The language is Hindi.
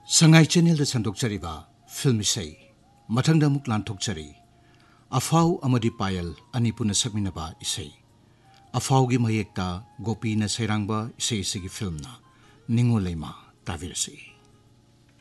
संगाई चैनल संदोक्चरिबा फिल्म इसै मथंगदा मुक लांथोक्चरी अफाव अमदी पायल अनि पुन सकमिनबा इसै अफावगी मयेक्ता गोपीना सैरांगबा इसै इसैगी फिल्मना निंगो लैमा ताबिरसै।